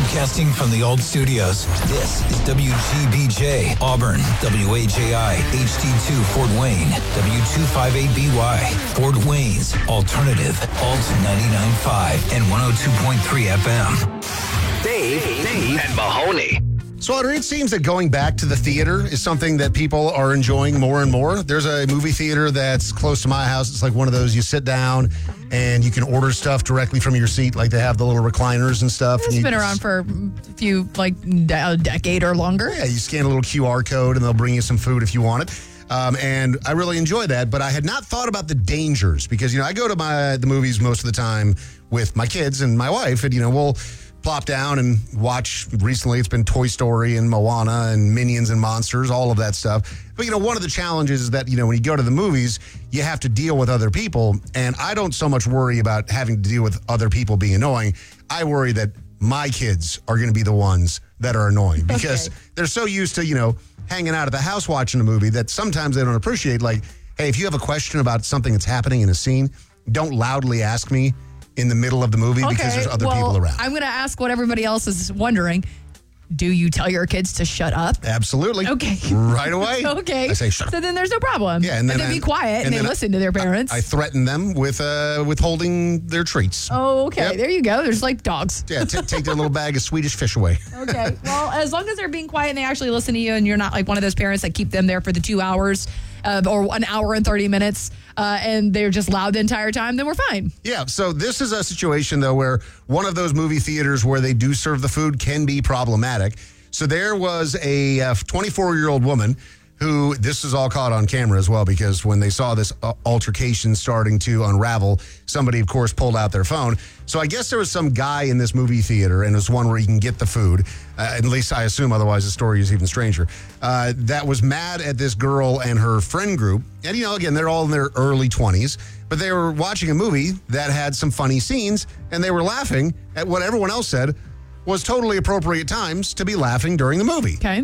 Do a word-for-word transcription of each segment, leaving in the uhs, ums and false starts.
Broadcasting from the old studios, this is W G B J, Auburn, W A J I, H D two, Fort Wayne, W two fifty-eight B Y, Fort Wayne's Alternative, Alt ninety-nine point five and one oh two point three F M. Dave, Dave, and Mahoney. So, Audrey, it seems that going back to the theater is something that people are enjoying more and more. There's a movie theater that's close to my house. It's like one of those you sit down and you can order stuff directly from your seat. Like they have the little recliners and stuff. It's and been you, around for a few, like a decade or longer. Yeah, you scan a little Q R code and they'll bring you some food if you want it. Um, and I really enjoy that, but I had not thought about the dangers because, you know, I go to my the movies most of the time with my kids and my wife, and, you know, we'll plop down and watch. Recently, it's been Toy Story and Moana and Minions and Monsters, all of that stuff. But, you know, one of the challenges is that, you know, when you go to the movies, you have to deal with other people. And I don't so much worry about having to deal with other people being annoying. I worry that my kids are going to be the ones that are annoying because okay. they're so used to, you know, hanging out at the house watching a movie that sometimes they don't appreciate. Like, hey, if you have a question about something that's happening in a scene, don't loudly ask me in the middle of the movie okay, because there's other well, people around. I'm going to ask what everybody else is wondering. Do you tell your kids to shut up? Absolutely. Okay. Right away. Okay. I say shut up. So then there's no problem. Yeah, and then and they I, be quiet and, and they listen to their parents. I, I threaten them with uh, withholding their treats. Oh, okay. Yep. There you go. There's like dogs. Yeah, t- take their little bag of Swedish fish away. Okay. Well, as long as they're being quiet and they actually listen to you and you're not like one of those parents that keep them there for the two hours uh, or an hour and thirty minutes uh, and they're just loud the entire time, then we're fine. Yeah. So this is a situation, though, where one of those movie theaters where they do serve the food can be problematic. So there was a twenty-four-year-old woman who, this is all caught on camera as well, because when they saw this altercation starting to unravel, somebody, of course, pulled out their phone. So I guess there was some guy in this movie theater, and it was one where you can get the food, uh, at least I assume, otherwise the story is even stranger, uh, that was mad at this girl and her friend group. And, you know, again, they're all in their early twenties, but they were watching a movie that had some funny scenes, and they were laughing at what everyone else said was totally appropriate times to be laughing during the movie. Okay.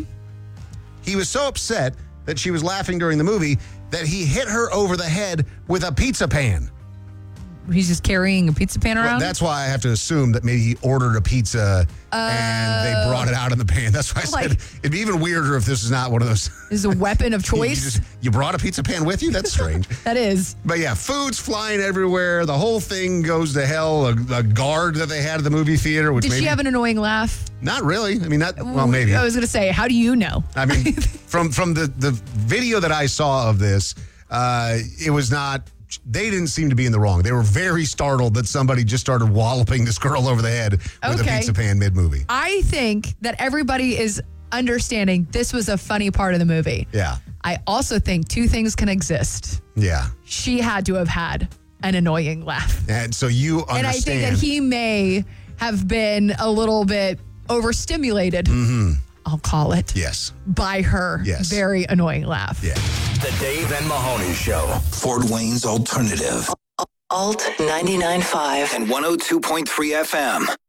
He was so upset that she was laughing during the movie that he hit her over the head with a pizza pan. He's just carrying a pizza pan around? Well, that's why I have to assume that maybe he ordered a pizza uh, and they brought it out in the pan. That's why I like, said it'd be even weirder if this is not one of those. This is a weapon of choice? you, just, you brought a pizza pan with you? That's strange. That is. But yeah, food's flying everywhere. The whole thing goes to hell. A, a guard that they had at the movie theater. Which Did maybe, she have an annoying laugh? Not really. I mean, not, well, maybe. I was going to say, how do you know? I mean, from, from the, the video that I saw of this, uh, it was not... They didn't seem to be in the wrong. They were very startled that somebody just started walloping this girl over the head with okay. a pizza pan mid-movie. I think that everybody is understanding this was a funny part of the movie. Yeah. I also think two things can exist. Yeah. She had to have had an annoying laugh. And so you understand. And I think that he may have been a little bit overstimulated. Mm-hmm. I'll call it. Yes. By her yes. very annoying laugh. Yeah. The Dave and Mahoney Show. Fort Wayne's Alternative. Alt ninety-nine point five and one oh two point three F M.